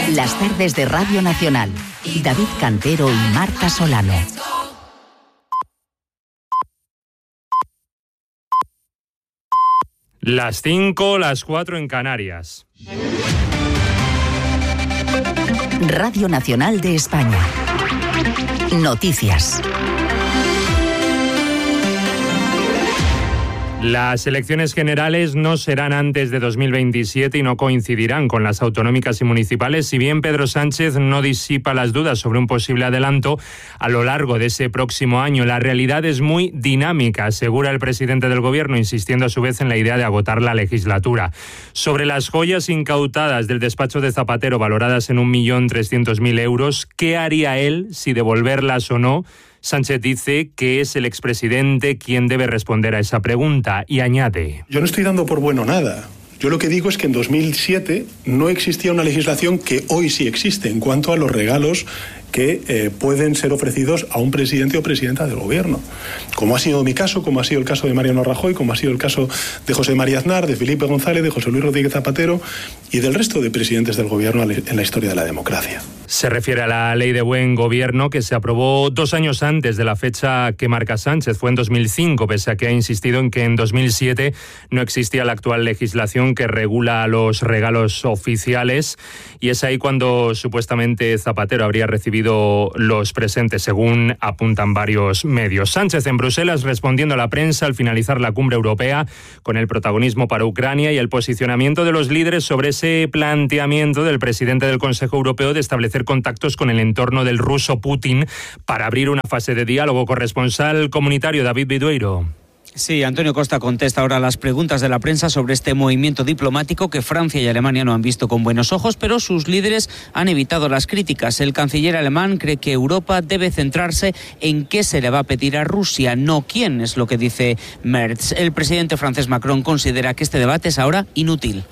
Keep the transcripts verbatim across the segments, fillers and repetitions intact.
Las tardes de Radio Nacional. David Cantero y Marta Solano. Las cinco, las cuatro en Canarias. Radio Nacional de España. Noticias. Las elecciones generales no serán antes de dos mil veintisiete y no coincidirán con las autonómicas y municipales, si bien Pedro Sánchez no disipa las dudas sobre un posible adelanto a lo largo de ese próximo año. La realidad es muy dinámica, asegura el presidente del Gobierno, insistiendo a su vez en la idea de agotar la legislatura. Sobre las joyas incautadas del despacho de Zapatero, valoradas en un millón trescientos mil euros, ¿qué haría él si devolverlas o no? Sánchez dice que es el expresidente quien debe responder a esa pregunta y añade: Yo no estoy dando por bueno nada. Yo lo que digo es que en dos mil siete no existía una legislación que hoy sí existe en cuanto a los regalos que eh, pueden ser ofrecidos a un presidente o presidenta del Gobierno. Como ha sido mi caso, como ha sido el caso de Mariano Rajoy, como ha sido el caso de José María Aznar, de Felipe González, de José Luis Rodríguez Zapatero y del resto de presidentes del Gobierno en la historia de la democracia. Se refiere a la Ley de Buen Gobierno, que se aprobó dos años antes de la fecha que marca Sánchez. Fue en dos mil cinco, pese a que ha insistido en que en dos mil siete no existía la actual legislación que regula los regalos oficiales. Y es ahí cuando supuestamente Zapatero habría recibido los presentes, según apuntan varios medios. Sánchez en Bruselas respondiendo a la prensa al finalizar la cumbre europea, con el protagonismo para Ucrania y el posicionamiento de los líderes sobre ese planteamiento del presidente del Consejo Europeo de establecer contactos con el entorno del ruso Putin para abrir una fase de diálogo. Corresponsal comunitario David Vidueiro. Sí, Antonio Costa contesta ahora a las preguntas de la prensa sobre este movimiento diplomático que Francia y Alemania no han visto con buenos ojos, pero sus líderes han evitado las críticas. El canciller alemán cree que Europa debe centrarse en qué se le va a pedir a Rusia, no quién, es lo que dice Merz. El presidente francés Macron considera que este debate es ahora inútil.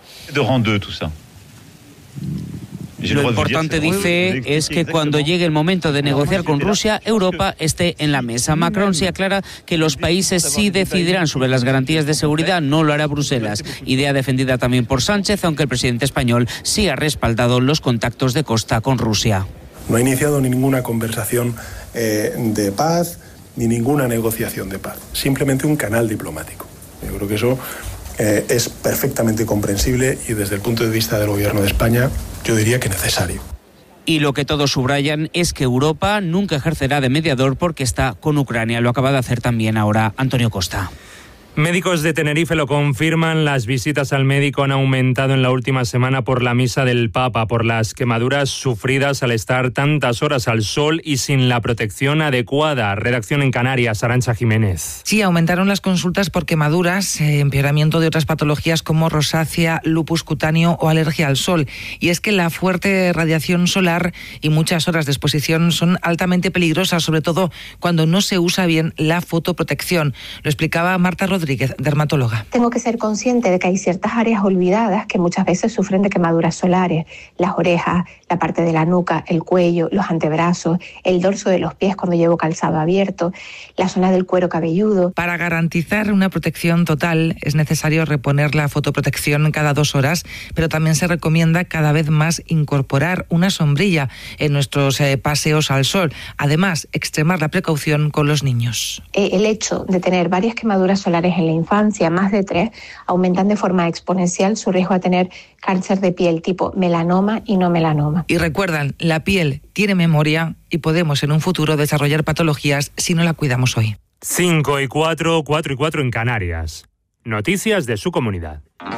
Lo importante, dice, es que cuando llegue el momento de negociar con Rusia, Europa esté en la mesa. Macron sí aclara que los países sí decidirán sobre las garantías de seguridad, no lo hará Bruselas. Idea defendida también por Sánchez, aunque el presidente español sí ha respaldado los contactos de Costa con Rusia. No ha iniciado ni ninguna conversación eh, de paz, ni ninguna negociación de paz. Simplemente un canal diplomático. Yo creo que eso eh, es perfectamente comprensible y desde el punto de vista del Gobierno de España, yo diría que necesario. Y lo que todos subrayan es que Europa nunca ejercerá de mediador porque está con Ucrania. Lo acaba de hacer también ahora Antonio Costa. Médicos de Tenerife lo confirman, las visitas al médico han aumentado en la última semana por la misa del Papa, por las quemaduras sufridas al estar tantas horas al sol y sin la protección adecuada. Redacción en Canarias, Arantxa Jiménez. Sí, aumentaron las consultas por quemaduras, eh, empeoramiento de otras patologías como rosácea, lupus cutáneo o alergia al sol. Y es que la fuerte radiación solar y muchas horas de exposición son altamente peligrosas, sobre todo cuando no se usa bien la fotoprotección. Lo explicaba Marta Rodríguez, dermatóloga. Tengo que ser consciente de que hay ciertas áreas olvidadas que muchas veces sufren de quemaduras solares. Las orejas, la parte de la nuca, el cuello, los antebrazos, el dorso de los pies cuando llevo calzado abierto, la zona del cuero cabelludo. Para garantizar una protección total es necesario reponer la fotoprotección cada dos horas, pero también se recomienda cada vez más incorporar una sombrilla en nuestros eh, paseos al sol. Además, extremar la precaución con los niños. El hecho de tener varias quemaduras solares en la infancia, más de tres, aumentan de forma exponencial su riesgo a tener cáncer de piel tipo melanoma y no melanoma. Y recuerdan, la piel tiene memoria y podemos en un futuro desarrollar patologías si no la cuidamos hoy. cinco y cuatro, cuatro y cuatro en Canarias. Noticias de su comunidad.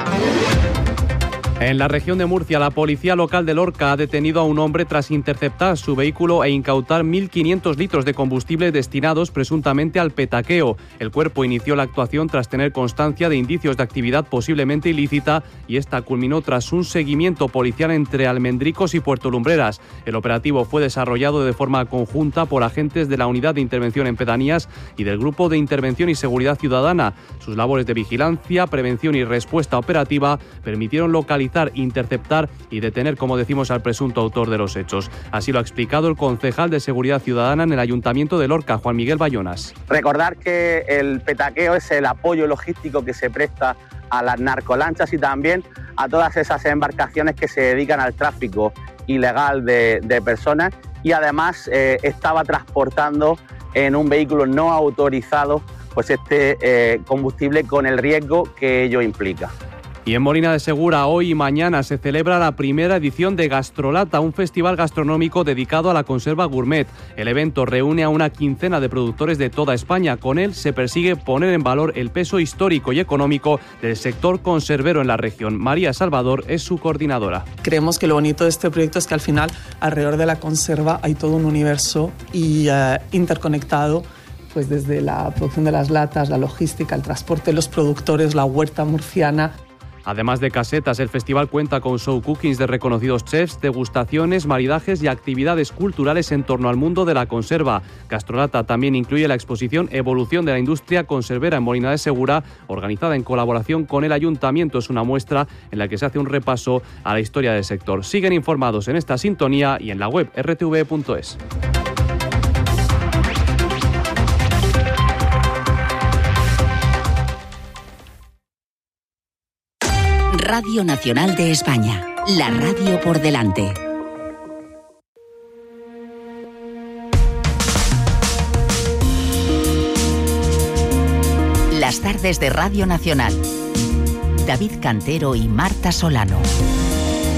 En la región de Murcia, la policía local de Lorca ha detenido a un hombre tras interceptar su vehículo e incautar mil quinientos litros de combustible destinados presuntamente al petaqueo. El cuerpo inició la actuación tras tener constancia de indicios de actividad posiblemente ilícita y esta culminó tras un seguimiento policial entre Almendricos y Puerto Lumbreras. El operativo fue desarrollado de forma conjunta por agentes de la Unidad de Intervención en Pedanías y del Grupo de Intervención y Seguridad Ciudadana. Sus labores de vigilancia, prevención y respuesta operativa permitieron localizar, interceptar y detener, como decimos, al presunto autor de los hechos. Así lo ha explicado el concejal de Seguridad Ciudadana en el Ayuntamiento de Lorca, Juan Miguel Bayonas. Recordar que el petaqueo es el apoyo logístico que se presta a las narcolanchas y también a todas esas embarcaciones que se dedican al tráfico ilegal de, de personas y además eh, estaba transportando en un vehículo no autorizado pues este eh, combustible con el riesgo que ello implica. Y en Molina de Segura, hoy y mañana se celebra la primera edición de Gastrolata, un festival gastronómico dedicado a la conserva gourmet. El evento reúne a una quincena de productores de toda España. Con él se persigue poner en valor el peso histórico y económico del sector conservero en la región. María Salvador es su coordinadora. Creemos que lo bonito de este proyecto es que al final, alrededor de la conserva, hay todo un universo y, uh, interconectado, pues desde la producción de las latas, la logística, el transporte, los productores, la huerta murciana. Además de casetas, el festival cuenta con show cookings de reconocidos chefs, degustaciones, maridajes y actividades culturales en torno al mundo de la conserva. Gastrolata también incluye la exposición Evolución de la industria conservera en Molina de Segura, organizada en colaboración con el Ayuntamiento. Es una muestra en la que se hace un repaso a la historia del sector. Siguen informados en esta sintonía y en la web erre te ve punto es. Radio Nacional de España, la radio por delante. Las tardes de Radio Nacional. David Cantero y Marta Solano.